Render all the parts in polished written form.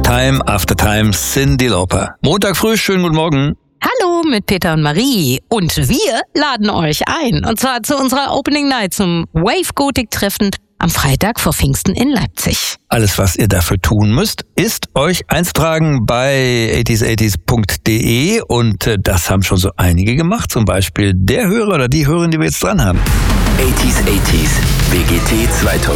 Time After Time, Cyndi Lauper. Montag früh, schönen guten Morgen. Hallo mit Peter und Marie und wir laden euch ein und zwar zu unserer Opening Night zum Wave Gothic Treffen am Freitag vor Pfingsten in Leipzig. Alles, was ihr dafür tun müsst, ist euch einzutragen bei 80s80s.de und das haben schon so einige gemacht, zum Beispiel der Hörer oder die Hörerin, die wir jetzt dran haben. 80s WGT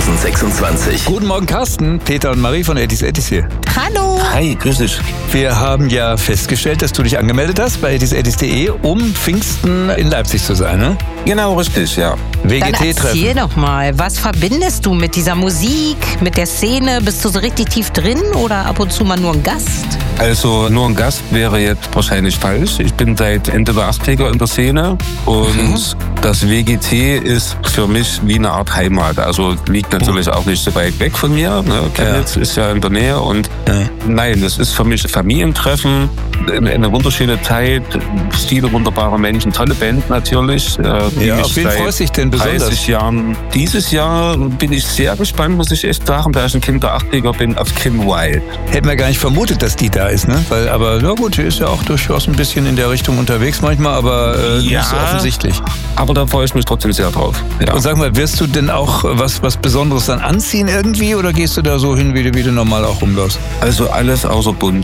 2026. Guten Morgen Carsten, Peter und Marie von 80s80s hier. Hallo! Hi, grüß dich. Wir haben ja festgestellt, dass du dich angemeldet hast bei 80s80s.de, um Pfingsten in Leipzig zu sein, ne? Genau, richtig, ja. Dann WGT-Treffen. erzähl doch mal, was verbindest du mit dieser Musik, mit der Szene? Bist du so richtig tief drin oder ab und zu mal nur ein Gast? Also nur ein Gast wäre jetzt wahrscheinlich falsch. Ich bin seit Ende der 80er in der Szene und das WGT ist für mich wie eine Art Heimat. Also liegt natürlich auch nicht so weit weg von mir. Ne? Chemnitz ist ja in der Nähe und nein, das ist für mich Familientreffen, eine wunderschöne Zeit, viele wunderbare Menschen, tolle Band natürlich. Ja, auf wen freust du dich denn besonders? 30 Jahren. Dieses Jahr bin ich sehr gespannt, muss ich echt sagen, da ich ein Kind der 80er bin, auf Kim Wilde. Hätten wir gar nicht vermutet, dass die da ist, ne? Aber na gut, sie ist ja auch durchaus ein bisschen in der Richtung unterwegs manchmal, aber nicht so offensichtlich. Aber da freue ich mich trotzdem sehr drauf. Ja. Und sag mal, wirst du denn auch was Besonderes dann anziehen irgendwie oder gehst du da so hin, wie du normal auch rumläufst? Also alles außer bunt.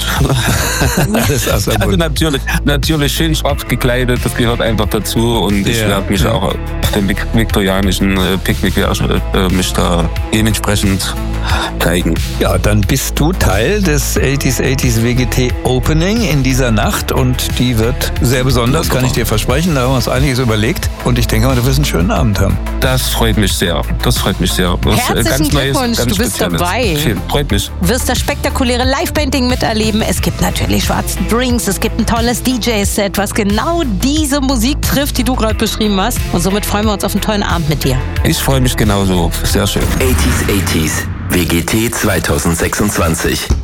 Alles außer Also bunt. natürlich schön schwarz gekleidet, das gehört einfach dazu und ich werde mich auch auf dem viktorianischen Picknick mich da dementsprechend zeigen. Ja, dann bist du Teil des 80s80s WGT Opening in dieser Nacht und die wird sehr besonders, kann ich dir versprechen. Da haben wir uns einiges überlegt und ich denke mal, du wirst einen schönen Abend haben. Das freut mich sehr. Das freut mich sehr. Das ist Herzlichen ganz Neues, Glückwunsch, ganz du bist Spezielles. dabei. Schön, freut mich. Wirst das spektakuläre Live-Painting miterleben. Es gibt natürlich schwarze Drinks, es gibt ein tolles DJ-Set, was genau diese Musik trifft, die du gerade beschrieben hast. Und somit freuen wir uns auf einen tollen Abend mit dir. Ich freue mich genauso. Sehr schön. 80s WGT 2026.